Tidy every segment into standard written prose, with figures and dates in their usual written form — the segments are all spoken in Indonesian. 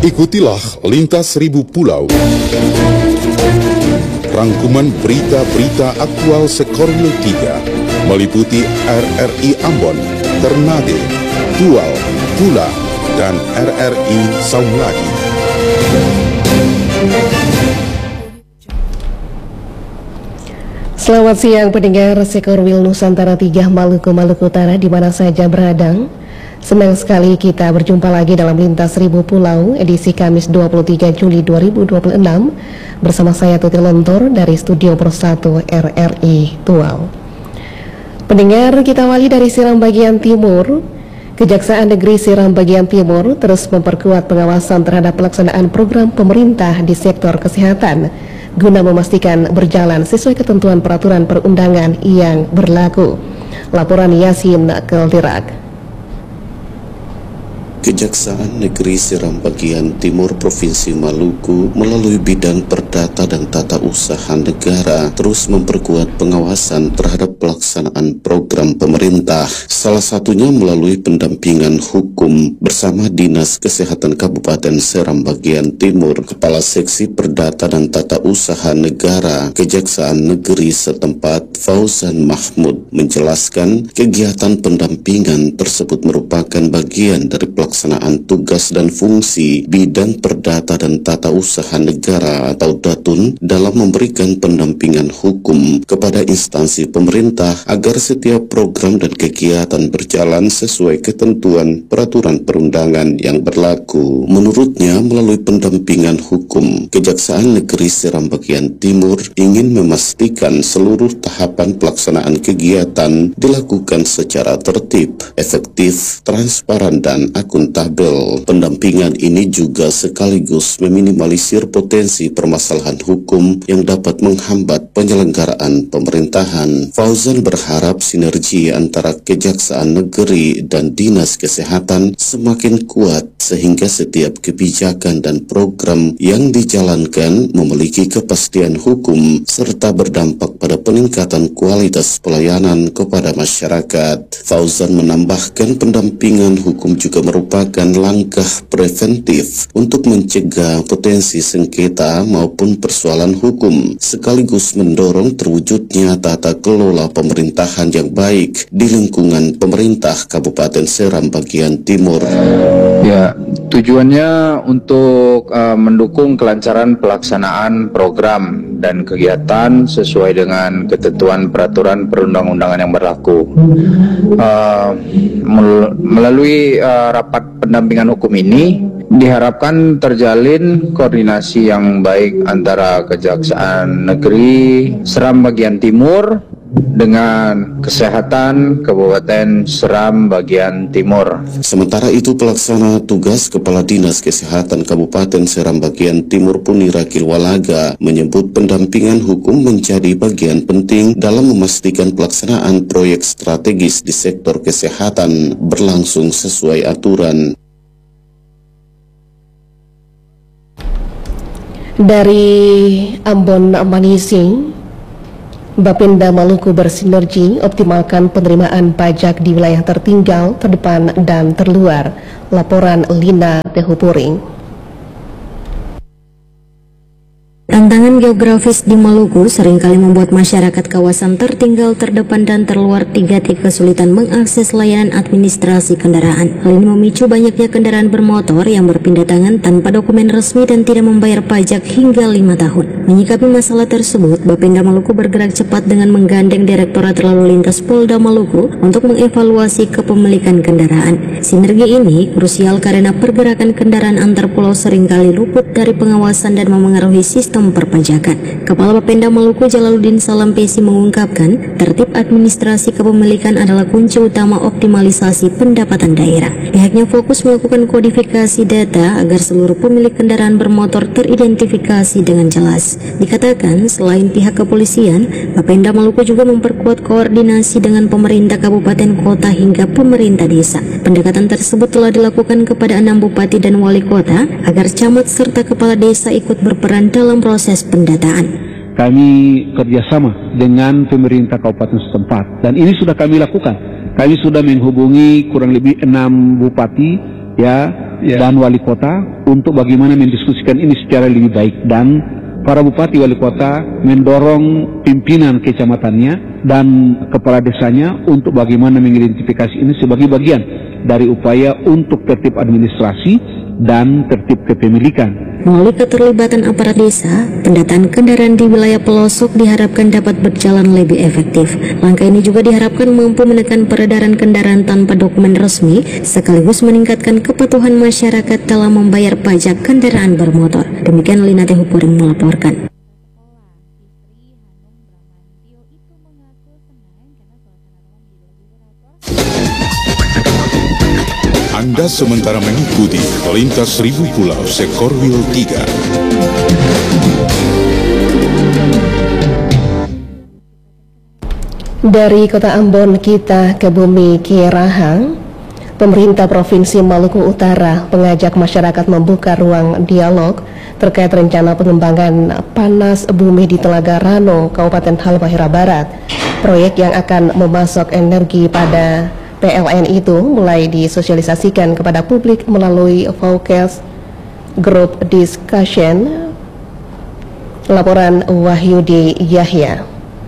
Ikutilah Lintas Seribu Pulau. Rangkuman berita-berita aktual Sekorwil 3 meliputi RRI Ambon, Ternate, Tual, Pula, dan RRI Saulagi. Selamat siang pendengar Sekorwil Nusantara 3 Maluku Utara di mana saja berada. Senang sekali kita berjumpa lagi dalam Lintas Seribu Pulau edisi Kamis 23 Juli 2026 bersama saya Tuti Lontor dari Studio Persatu RRI Tual. Pendengar, kita awali dari Seram bagian timur. Kejaksaan Negeri Seram bagian timur terus memperkuat pengawasan terhadap pelaksanaan program pemerintah di sektor kesehatan guna memastikan berjalan sesuai ketentuan peraturan perundangan yang berlaku. Laporan Yasin Keltirak. Kejaksaan Negeri Seram bagian timur Provinsi Maluku melalui bidang perdata dan tata usaha negara terus memperkuat pengawasan terhadap pelaksanaan program pemerintah, salah satunya melalui pendampingan hukum bersama Dinas Kesehatan Kabupaten Seram bagian timur. Kepala Seksi Perdata dan Tata Usaha Negara Kejaksaan Negeri setempat, Fauzan Mahmud, menjelaskan kegiatan pendampingan tersebut merupakan bagian dari pelaksanaan tugas dan fungsi bidang perdata dan tata usaha negara atau DATUN dalam memberikan pendampingan hukum kepada instansi pemerintah agar setiap program dan kegiatan berjalan sesuai ketentuan peraturan perundangan yang berlaku. Menurutnya, melalui pendampingan hukum, Kejaksaan Negeri Seram bagian timur ingin memastikan seluruh tahapan pelaksanaan kegiatan dilakukan secara tertib, efektif, transparan, dan akuntabel. Pendampingan ini juga sekaligus meminimalisir potensi permasalahan hukum yang dapat menghambat penyelenggaraan pemerintahan. Fauzan berharap sinergi antara Kejaksaan Negeri dan Dinas Kesehatan semakin kuat sehingga setiap kebijakan dan program yang dijalankan memiliki kepastian hukum serta berdampak pada peningkatan kualitas pelayanan kepada masyarakat. Fauzan menambahkan pendampingan hukum juga merupakan langkah preventif untuk mencegah potensi sengketa maupun persoalan hukum, sekaligus mendorong terwujudnya tata kelola pemerintahan yang baik di lingkungan pemerintah Kabupaten Seram bagian timur. Ya, tujuannya untuk mendukung kelancaran pelaksanaan program dan kegiatan sesuai dengan ketentuan peraturan perundang-undangan yang berlaku. Melalui rapat pendampingan hukum ini diharapkan terjalin koordinasi yang baik antara Kejaksaan Negeri Seram bagian timur dengan Kesehatan Kabupaten Seram bagian timur. Sementara itu, pelaksana tugas Kepala Dinas Kesehatan Kabupaten Seram bagian timur Punira Kilwalaga menyebut pendampingan hukum menjadi bagian penting dalam memastikan pelaksanaan proyek strategis di sektor kesehatan berlangsung sesuai aturan. Dari Ambon Manising, Bapenda Maluku bersinergi optimalkan penerimaan pajak di wilayah tertinggal, terdepan, dan terluar. Laporan Lina Tehupuring. Tantangan geografis di Maluku seringkali membuat masyarakat kawasan tertinggal, terdepan, dan terluar 3T kesulitan mengakses layanan administrasi kendaraan. Hal ini memicu banyaknya kendaraan bermotor yang berpindah tangan tanpa dokumen resmi dan tidak membayar pajak hingga 5 tahun. Menyikapi masalah tersebut, Bapenda Maluku bergerak cepat dengan menggandeng Direktorat Lalu Lintas Polda Maluku untuk mengevaluasi kepemilikan kendaraan. Sinergi ini krusial karena pergerakan kendaraan antar pulau seringkali luput dari pengawasan dan memengaruhi sistem perpajakan. Kepala Bapenda Maluku Jalaluddin Salampesi mengungkapkan, tertib administrasi kepemilikan adalah kunci utama optimalisasi pendapatan daerah. Pihaknya fokus melakukan kodifikasi data agar seluruh pemilik kendaraan bermotor teridentifikasi dengan jelas. Dikatakan, selain pihak kepolisian, Bapenda Maluku juga memperkuat koordinasi dengan pemerintah kabupaten kota hingga pemerintah desa. Pendekatan tersebut telah dilakukan kepada 6 bupati dan wali kota agar camat serta kepala desa ikut berperan dalam proses pendataan. Kami kerjasama dengan pemerintah kabupaten setempat dan ini sudah kami lakukan. Kami sudah menghubungi kurang lebih 6 bupati ya dan wali kota untuk bagaimana mendiskusikan ini secara lebih baik, dan para bupati wali kota mendorong pimpinan kecamatannya dan kepala desanya untuk bagaimana mengidentifikasi ini sebagai bagian dari upaya untuk tertib administrasi dan tertib kepemilikan. Melalui keterlibatan aparat desa, pendataan kendaraan di wilayah pelosok diharapkan dapat berjalan lebih efektif. Langkah ini juga diharapkan mampu menekan peredaran kendaraan tanpa dokumen resmi, sekaligus meningkatkan kepatuhan masyarakat dalam membayar pajak kendaraan bermotor. Demikian Lina Tehupuring melaporkan. Anda sementara mengikuti Pelintas Seribu Pulau Sekorwil 3. Dari Kota Ambon kita ke Bumi Kirahang, pemerintah Provinsi Maluku Utara mengajak masyarakat membuka ruang dialog terkait rencana pengembangan panas bumi di Telaga Rano, Kabupaten Halmahera Barat. Proyek yang akan memasok energi pada PLN itu mulai disosialisasikan kepada publik melalui Focus Group Discussion. Laporan Wahyudi Yahya.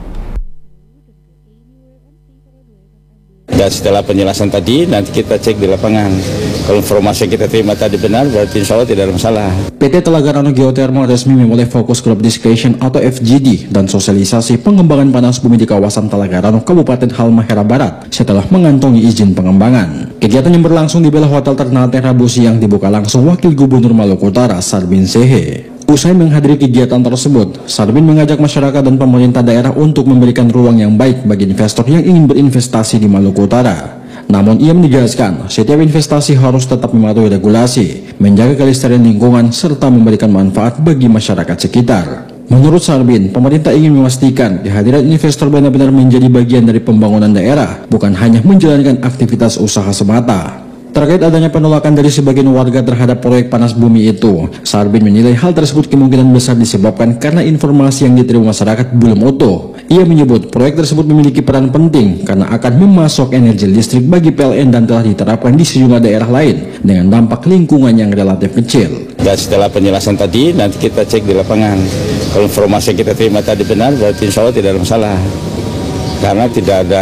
Dan setelah penjelasan tadi, nanti kita cek di lapangan. Kalau informasi yang kita terima tadi benar, berarti insya Allah tidak ada masalah. PT Telaga Rano Geothermal resmi memulai Fokus Group Discussion atau FGD dan sosialisasi pengembangan panas bumi di kawasan Telaga Rano, Kabupaten Halmahera Barat setelah mengantongi izin pengembangan. Kegiatan yang berlangsung di Bela Hotel Ternate Rabu siang dibuka langsung Wakil Gubernur Maluku Utara Sarbin Sehe. Usai menghadiri kegiatan tersebut, Sarbin mengajak masyarakat dan pemerintah daerah untuk memberikan ruang yang baik bagi investor yang ingin berinvestasi di Maluku Utara. Namun ia menegaskan, setiap investasi harus tetap mematuhi regulasi, menjaga kelestarian lingkungan, serta memberikan manfaat bagi masyarakat sekitar. Menurut Sarbin, pemerintah ingin memastikan kehadiran investor benar-benar menjadi bagian dari pembangunan daerah, bukan hanya menjalankan aktivitas usaha semata. Terkait adanya penolakan dari sebagian warga terhadap proyek panas bumi itu, Sarbin menilai hal tersebut kemungkinan besar disebabkan karena informasi yang diterima masyarakat belum utuh. Ia menyebut proyek tersebut memiliki peran penting karena akan memasok energi listrik bagi PLN dan telah diterapkan di sejumlah daerah lain dengan dampak lingkungan yang relatif kecil. Dan setelah penjelasan tadi, nanti kita cek di lapangan. Kalau informasi yang kita terima tadi benar, berarti insya Allah tidak ada masalah. Karena tidak ada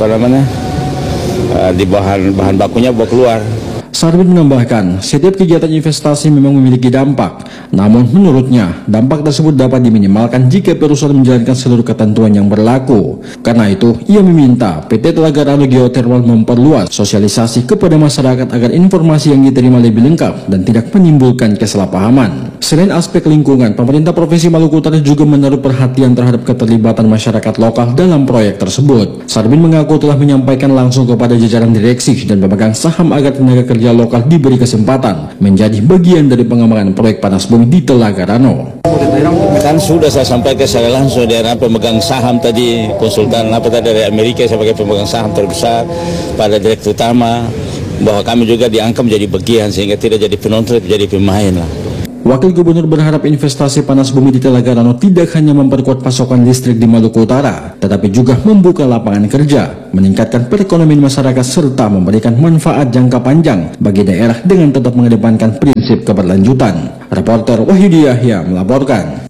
di bahan bakunya bawa keluar. Sarbin menambahkan, setiap kegiatan investasi memang memiliki dampak. Namun menurutnya, dampak tersebut dapat diminimalkan jika perusahaan menjalankan seluruh ketentuan yang berlaku. Karena itu, ia meminta PT Telaga Rano Geothermal memperluas sosialisasi kepada masyarakat agar informasi yang diterima lebih lengkap dan tidak menimbulkan kesalahpahaman. Selain aspek lingkungan, pemerintah Provinsi Maluku Utara juga menaruh perhatian terhadap keterlibatan masyarakat lokal dalam proyek tersebut. Sarbin mengaku telah menyampaikan langsung kepada jajaran direksi dan pemegang saham agar tenaga kerja lokal diberi kesempatan menjadi bagian dari pengembangan proyek panas bumi di Telaga Rano. Kan sudah saya sampaikan secara langsung dari pemegang saham tadi, konsultan dari Amerika sebagai pemegang saham terbesar, pada direktur utama, bahwa kami juga diangkat menjadi bagian sehingga tidak jadi penonton, jadi pemain lah. Wakil Gubernur berharap investasi panas bumi di Telaga Rano tidak hanya memperkuat pasokan listrik di Maluku Utara, tetapi juga membuka lapangan kerja, meningkatkan perekonomian masyarakat, serta memberikan manfaat jangka panjang bagi daerah dengan tetap mengedepankan prinsip keberlanjutan. Reporter Wahyudi Yahya melaporkan.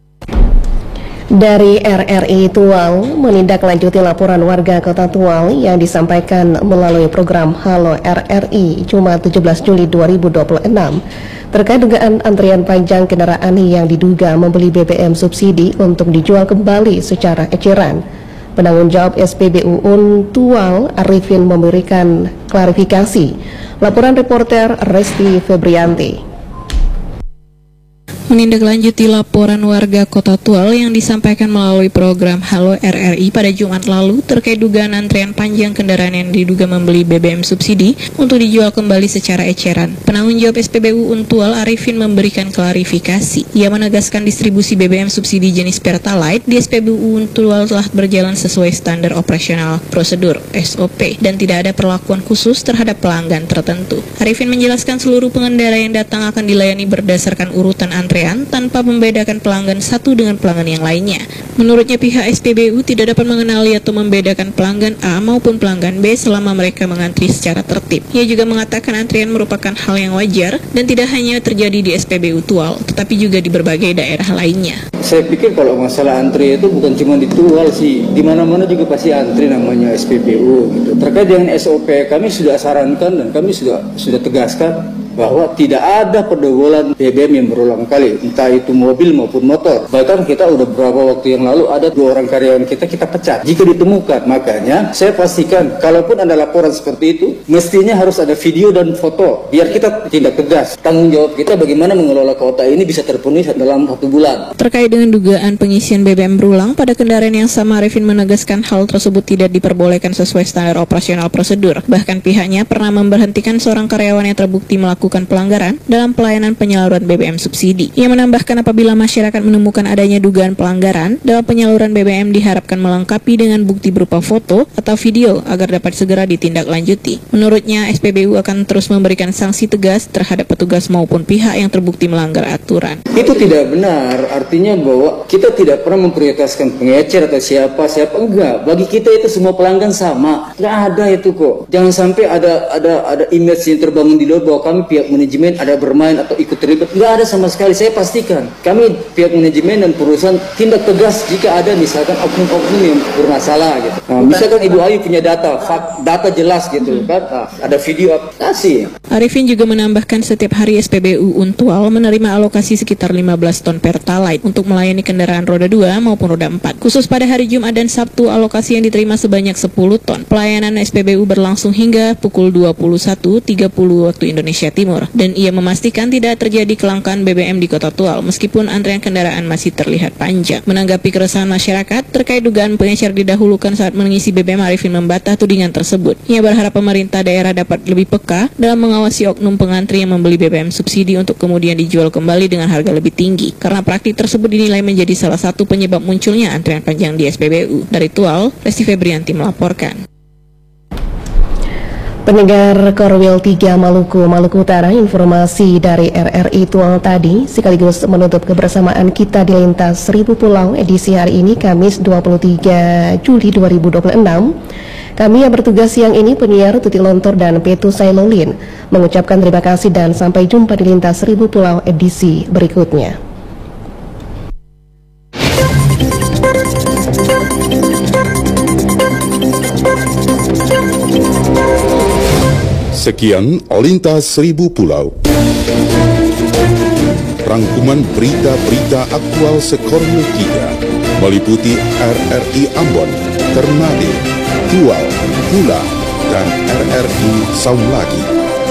Dari RRI Tual menindaklanjuti laporan warga Kota Tual yang disampaikan melalui program Halo RRI Jumat 17 Juli 2026 terkait dugaan antrian panjang kendaraan yang diduga membeli BBM subsidi untuk dijual kembali secara eceran. Penanggung jawab SPBU Tual Arifin memberikan klarifikasi. Laporan reporter Resti Febrianti. Menindaklanjuti laporan warga Kota Tual yang disampaikan melalui program Halo RRI pada Jumat lalu terkait dugaan antrian panjang kendaraan yang diduga membeli BBM subsidi untuk dijual kembali secara eceran. Penanggung jawab SPBU Tual Arifin memberikan klarifikasi. Ia menegaskan distribusi BBM subsidi jenis Pertalite di SPBU Tual telah berjalan sesuai standar operasional prosedur SOP dan tidak ada perlakuan khusus terhadap pelanggan tertentu. Arifin menjelaskan seluruh pengendara yang datang akan dilayani berdasarkan urutan antrian antrean tanpa membedakan pelanggan satu dengan pelanggan yang lainnya. Menurutnya pihak SPBU tidak dapat mengenali atau membedakan pelanggan A maupun pelanggan B selama mereka mengantri secara tertib. Ia juga mengatakan antrian merupakan hal yang wajar dan tidak hanya terjadi di SPBU Tual, tetapi juga di berbagai daerah lainnya. Saya pikir kalau masalah antri itu bukan cuma di Tual sih, di mana-mana juga pasti antri namanya SPBU gitu. Terkait dengan SOP kami sudah sarankan dan kami sudah tegaskan bahwa tidak ada pendogolan BBM yang berulang kali, entah itu mobil maupun motor. Bahkan kita udah beberapa waktu yang lalu ada 2 orang karyawan kita pecat jika ditemukan. Makanya saya pastikan kalaupun ada laporan seperti itu, mestinya harus ada video dan foto biar kita tindak tegas. Tanggung jawab kita bagaimana mengelola kota ini bisa terpenuhi dalam 1 bulan. Terkait dengan dugaan pengisian BBM berulang pada kendaraan yang sama, Arifin menegaskan hal tersebut tidak diperbolehkan sesuai standar operasional prosedur. Bahkan pihaknya pernah memberhentikan seorang karyawan yang terbukti melakukan pelanggaran dalam pelayanan penyaluran BBM subsidi. Ia menambahkan apabila masyarakat menemukan adanya dugaan pelanggaran dalam penyaluran BBM diharapkan melengkapi dengan bukti berupa foto atau video agar dapat segera ditindaklanjuti. Menurutnya, SPBU akan terus memberikan sanksi tegas terhadap petugas maupun pihak yang terbukti melanggar aturan. Itu tidak benar, artinya bahwa kita tidak pernah memprioritaskan pengecer atau siapa, enggak. Bagi kita itu semua pelanggan sama. Nggak ada itu kok. Jangan sampai ada image yang terbangun di luar bahwa kami pihak manajemen ada bermain atau ikut terlibat. Nggak ada sama sekali. Saya pastikan kami pihak manajemen dan perusahaan tindak tegas jika ada misalkan oknum-oknum yang bermasalah gitu. Nah, misalkan Ibu Ayu punya data jelas gitu kan, ada video kasih. Arifin juga menambahkan setiap hari SPBU Untual menerima alokasi sekitar 15 ton Pertalite untuk melayani kendaraan roda 2 maupun roda 4. Khusus pada hari Jumat dan Sabtu, alokasi yang diterima sebanyak 10 ton. Pelayanan SPBU berlangsung hingga pukul 21.30 waktu Indonesia Timur, dan ia memastikan tidak terjadi kelangkaan BBM di Kota Tual meskipun antrean kendaraan masih terlihat panjang. Menanggapi keresahan masyarakat terkait dugaan pengecer didahulukan saat mengisi BBM, Arifin membantah tudingan tersebut. Ia berharap pemerintah daerah dapat lebih peka dalam mengawasi oknum pengantri yang membeli BBM subsidi untuk kemudian dijual kembali dengan harga lebih tinggi, karena praktik tersebut dinilai menjadi salah satu penyebab munculnya antrean panjang di SPBU. Dari Tual, Resti Febrianti melaporkan. Pendengar Korwil 3 Maluku Utara, informasi dari RRI Tual tadi sekaligus menutup kebersamaan kita di Lintas 1000 Pulau edisi hari ini Kamis 23 Juli 2026. Kami yang bertugas siang ini penyiar Tuti Lontor dan Petu Sailolin mengucapkan terima kasih dan sampai jumpa di Lintas 1000 Pulau edisi berikutnya. Sekian Lintas 1000 Pulau. Rangkuman berita-berita aktual Sekorwil 3 meliputi RRI Ambon, Ternate, Tual, Pula, dan RRI Saulagi.